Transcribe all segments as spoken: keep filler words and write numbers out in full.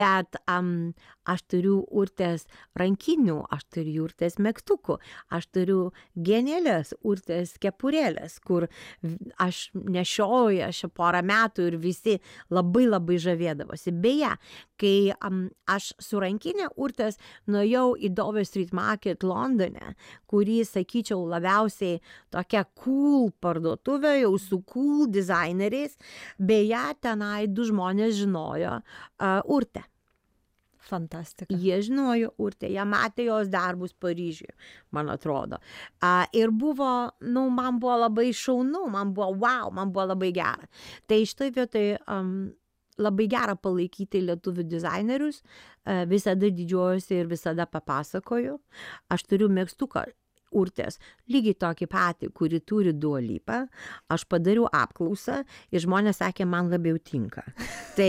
Bet um, aš turiu Urtės rankinių, aš turiu Urtės megtukų, aš turiu genialės Urtės kepurėlės, kur aš nešioju aš porą metų ir visi labai labai žavėdavosi. Beje, kai um, aš su rankinė Urtės nuėjau į Dover Street Market Londone, kurį, sakyčiau, labiausiai tokia cool parduotuvė, jau su cool dizaineriais, beje, tenai du žmonės žinojo uh, Urtę. Fantastika. Jie žinojo Urtę, jie matė jos darbus Paryžiuje, man atrodo. A, ir buvo, nu, man buvo labai šaunu, man buvo wow, man buvo labai gera. Tai šitoj vietoj um, labai gera palaikyti lietuvių dizainerius, uh, visada didžiuojuosi ir visada papasakoju. Aš turiu megztuką Urtės, lygiai tokį patį, kurį turi Dua Lipa. Aš padariau apklausą ir žmonės sakė, man labiau tinka. Tai...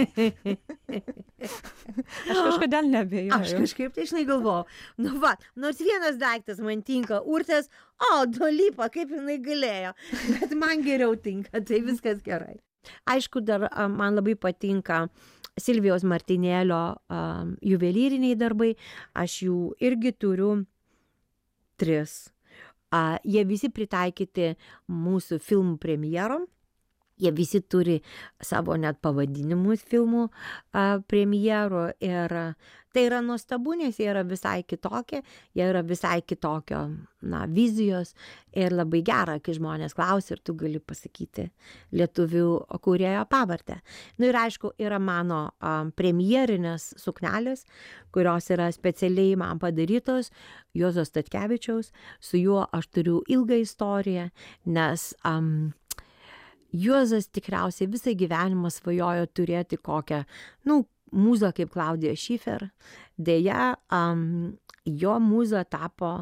Aš kažkodėl neabejoju. Aš kažkaip tai žinai galvojau, nu va, nors vienas daiktas man tinka Urtės, o Dua Lipa, kaip jinai galėjo, bet man geriau tinka, tai viskas gerai. Aišku, dar man labai patinka Silvijos Martinėlio um, juvelyriniai darbai, aš jų irgi turiu tris. Uh, jie visi pritaikyti mūsų filmų premjerom. Jie visi turi savo net pavadinimus filmų uh, premjerų ir uh, tai yra nuostabu, nes jie yra visai kitokie, jie yra visai kitokio na, vizijos ir labai gera, kai žmonės klausia ir tu gali pasakyti lietuvių kūrėjo pavardę. Nu ir aišku, yra mano um, premjerinės suknelės, kurios yra specialiai man padarytos, Juozo Statkevičiaus, su juo aš turiu ilgą istoriją, nes... Um, Juozas tikriausiai visą gyvenimą svajojo turėti kokią, nu, mūzą kaip Klaudija Schiffer. Deja, um, jo mūza tapo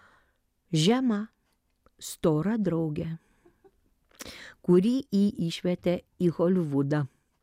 žema, stora draugė, kurį jį išvietė į Holivudą.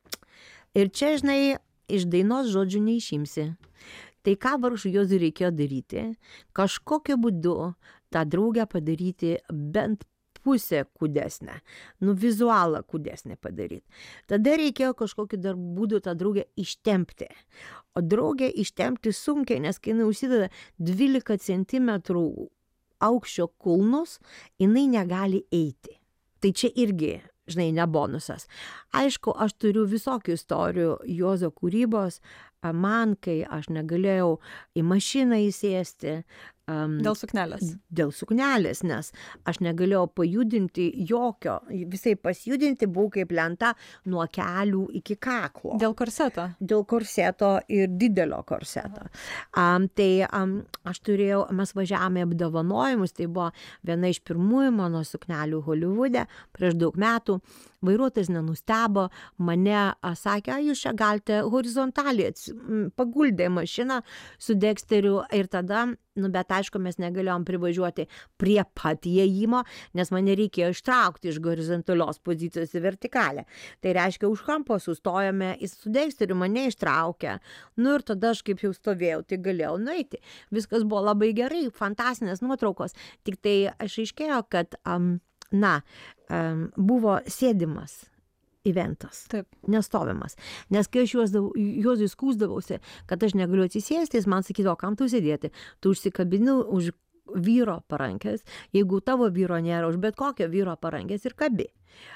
Ir čia, žinai, iš dainos žodžių neišimsi. Tai ką vargšui Juozui reikėjo daryti? Kažkokiu būdu tą draugę padaryti bent pusę kūdesnę, nu vizualą kūdesnę padaryti. Tada reikėjo kažkokiu dar būdu tą draugę ištempti. O draugę ištempti sunkiai, nes kai jinai užsideda dvylika centimetrų aukščio kulnus, jinai negali eiti. Tai čia irgi, žinai, ne bonusas. Aišku, aš turiu visokių istorijų Juozo kūrybos, man, kai aš negalėjau į mašiną įsėsti. Um, dėl suknelės. Dėl suknelės, nes aš negalėjau pajudinti jokio, visai pasjudinti buvau kaip lenta nuo kelių iki kaklo. Dėl korseto? Dėl korseto ir didelio korseto. Um, tai um, aš turėjau, mes važiavome apdovanojimus, tai buvo viena iš pirmųjų mano suknelių Holivude prieš daug metų. Vairuotojas nenustebo, mane a, sakė, jūs čia galite horizontaliai paguldė mašiną su Dexteriu ir tada, nu bet aišku, mes negalėjom privažiuoti prie pat įėjimo, nes mane reikėjo ištraukti iš horizontalios pozicijos į vertikalę. Tai reiškia, už kampo sustojome, jis su Dexteriu mane ištraukė, nu ir tada aš kaip jau stovėjau, tai galėjau nueiti. Viskas buvo labai gerai, fantastinės nuotraukos, tik tai aš aiškėjo, kad... Um, Na, um, buvo sėdimas eventas, Taip. nestovimas. Nes kai aš Juozui skųsdavausi, kad aš negaliu atsisėsti, jis man sakydavo, kam tu sėdėti? Tu užsikabini už vyro parankės, jeigu tavo vyro nėra, už bet kokio vyro parankės ir kabi.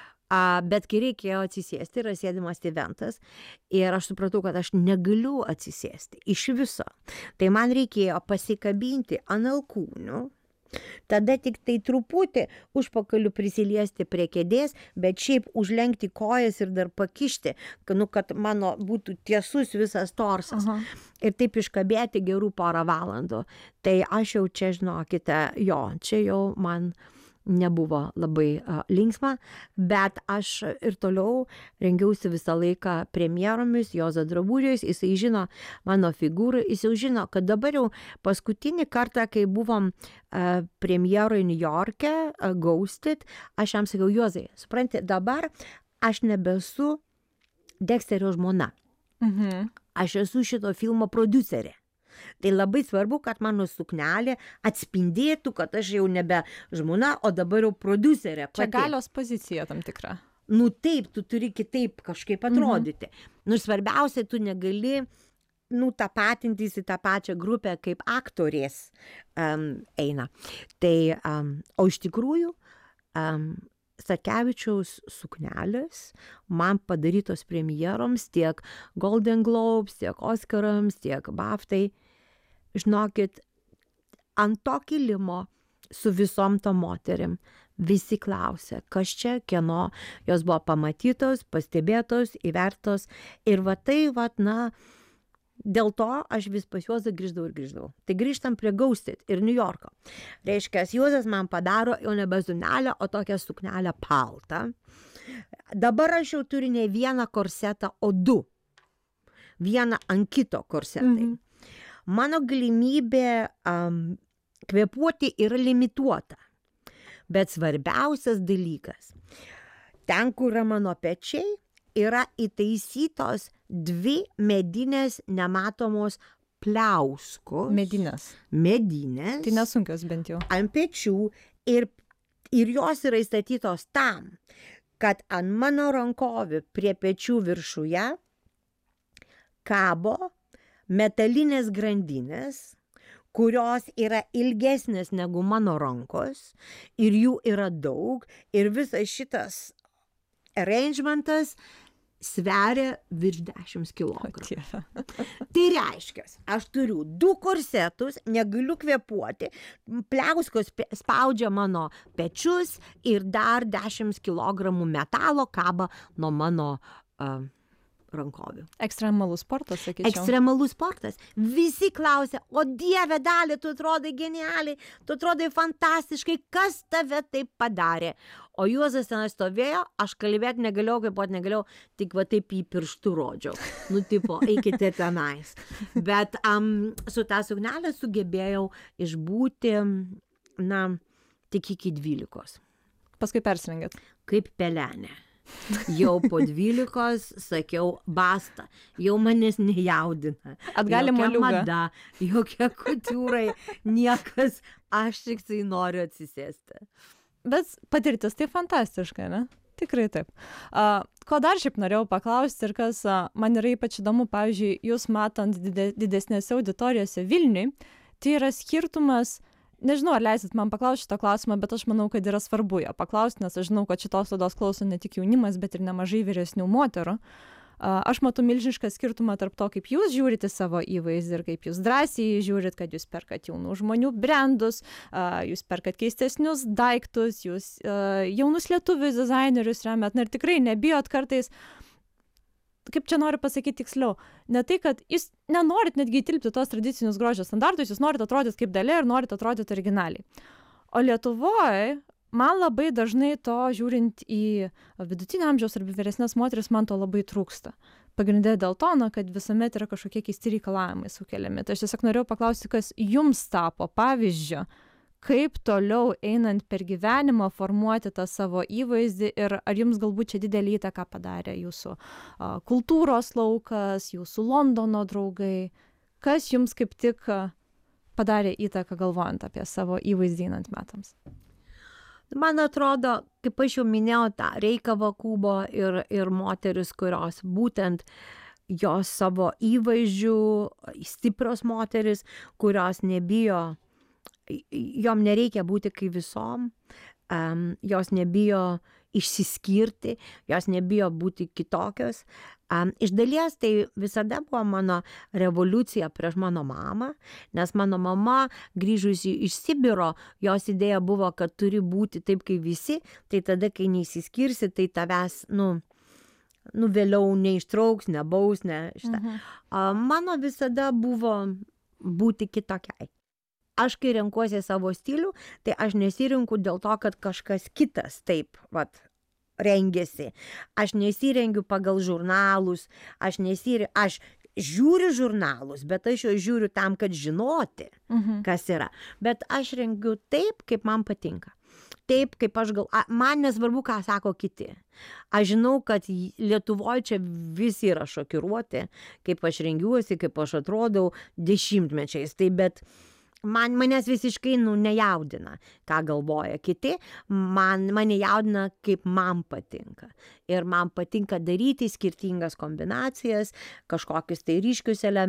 A, bet kai reikėjo atsisėsti, yra sėdimas eventas ir aš supratau, kad aš negaliu atsisėsti iš viso. Tai man reikėjo pasikabinti ant alkūnių, tada tik tai truputį užpakaliu prisiliesti prie kėdės, bet šiaip užlenkti kojas ir dar pakišti, kad, nu, kad mano būtų tiesus visas torsas. Aha. Ir taip iškabėti gerų porą valandų. Tai aš jau čia, žinokite, jo, čia jau man nebuvo labai uh, linksma, bet aš ir toliau rengiausi visą laiką premjeromis, Juozo drabužiais, jisai žino mano figūrą, jis jau žino, kad dabar jau paskutinį kartą, kai buvom uh, premjeroj New York'e, uh, Ghosted, aš jam sakiau, Juozai, supranti, dabar aš nebesu Dexterio žmona. Mhm. Aš esu šito filmo prodiuserė. Tai labai svarbu, kad mano suknelė atspindėtų, kad aš jau nebe žmona, o dabar jau prodiuserė. Čia galios pozicija tam tikra. nu taip, tu turi kitaip kažkaip atrodyti. Mhm. Nu svarbiausia, tu negali, nu, tapatintis į tą pačią grupę, kaip aktorės um, eina. Tai, um, o iš tikrųjų, um, Statkevičiaus suknelės man padarytos premjeroms tiek Golden Globes, tiek Oscarams, tiek BAFTai. Žinokit, ant to kilimo su visom to moterim visi klausė, kas čia, kieno, jos buvo pamatytos, pastebėtos, įvertos ir va tai, va, na, dėl to aš vis pas Juozą grįždavau ir grįždavau. Tai grįžtam prie Gaustit ir New Yorko. Reiškia, Juozas man padaro jau nebe suknelę, o tokią suknelę paltą. Dabar aš jau turiu ne vieną korsetą, o du. Vieną ant kito korsetai. Mhm. Mano galimybė um, kvėpuoti yra limituota. Bet svarbiausias dalykas, ten, kur yra mano pečiai, yra įtaisytos dvi medinės nematomos pliauskos. Medinės. Medinės. Tai nesunkios bent jau. Ant pečių ir, ir jos yra įstatytos tam, kad ant mano rankovių prie pečių viršuje kabo metalinės grandinės, kurios yra ilgesnės negu mano rankos ir jų yra daug ir visas šitas arrangementas sveria virš dešimt kilogramų. Tai reiškia, aš turiu du korsetus, negaliu kvėpuoti, pliauskos spaudžia mano pečius ir dar dešimt kilogramų metalo kaba nuo mano uh, rankovių. Ekstremalus sportas, sakyčiau. Ekstremalus sportas. Visi klausia, o Dieve, Dalia, tu atrodai genialiai, tu atrodai fantastiškai, kas tave taip padarė? O Juozas ten stovėjo, aš kalbėti negalėjau, kaip pat negalėjau, tik va taip į pirštų rodžiau. Nu, tipo, eikite tenais. Bet um, su tą suknelę sugebėjau išbūti, na, tik iki dvylikos. Paskui persirengėt. Kaip pelenė. Jau po dvylikos sakiau, basta, jau manęs nejaudina. Atgalima liuga. Jokia mada, jokie kutiūrai, niekas, aš tik tai noriu atsisėsti. Bet patirtis tai fantastiška, ne? Tikrai taip. Uh, ko dar šiaip norėjau paklausti ir kas uh, man yra ypač įdomu, pavyzdžiui, jūs matant dide, didesnėse auditorijose Vilniui, tai yra skirtumas. Nežinau, ar leisit man paklausti šito klausimą, bet aš manau, kad yra svarbu jo paklausti, nes aš žinau, kad šitos laidos klauso ne tik jaunimas, bet ir nemažai vyresnių moterų. Aš matau milžinišką skirtumą tarp to, kaip jūs žiūrite savo įvaizdį ir kaip jūs drąsiai žiūrit, kad jūs perkat jaunų žmonių brandus, jūs perkat keistesnius daiktus, jūs jaunus lietuvius dizainerius remet, na ir tikrai nebijot kartais, kaip čia noriu pasakyti tiksliau, ne tai, kad jūs nenorit netgi įtilpti tos tradicinius grožio standartus, jūs norit atrodyti kaip Dalia ir norit atrodyti originaliai. O Lietuvoje man labai dažnai to, žiūrint į vidutinio amžiaus arba vyresnės moteris, man to labai trūksta. Pagrindė dėl to, na, kad visuomet yra kažkokie keisti reikalavimai sukeliami. Tai aš tiesiog norėjau paklausti, kas jums tapo pavyzdžiu, kaip toliau einant per gyvenimą formuoti tą savo įvaizdį ir ar jums galbūt čia didelį įtaką padarė jūsų a, kultūros laukas, jūsų Londono draugai, kas jums kaip tik a, padarė įtaką galvojant apie savo įvaizdį einant metams? Man atrodo, kaip aš jau minėjau, tą Reikavo Kubo ir, ir moteris, kurios būtent jos savo įvaizdžių, stiprios moteris, kurios nebijo, jom nereikia būti kaip visom, um, jos nebijo išsiskirti, jos nebijo būti kitokios. Um, iš dalies tai visada buvo mano revoliucija prieš mano mamą, nes mano mama grįžusi iš Sibiro, jos idėja buvo, kad turi būti taip kaip visi, tai tada, kai neįsiskirsi, tai tavęs, nu, nu vėliau neištrauks, nebaus, ne šitą. Mhm. Um, mano visada buvo būti kitokiai. Aš, kai renkuosi savo stilių, tai aš nesirinku dėl to, kad kažkas kitas taip, vat, rengiasi. Aš nesirengiu pagal žurnalus, aš nesirengiu, aš žiūriu žurnalus, bet aš jau žiūriu tam, kad žinoti, mhm. kas yra. Bet aš rengiu taip, kaip man patinka. Taip, kaip aš gal, man nesvarbu, ką sako kiti. Aš žinau, kad Lietuvoje čia visi yra šokiruoti, kaip aš rengiuosi, kaip aš atrodau dešimtmečiais. Tai bet man manęs visiškai nu nejaudina, ką galvoja kiti, man mane jaudina, kaip man patinka. Ir man patinka daryti skirtingas kombinacijas, kažkokius tai ryškius elementus.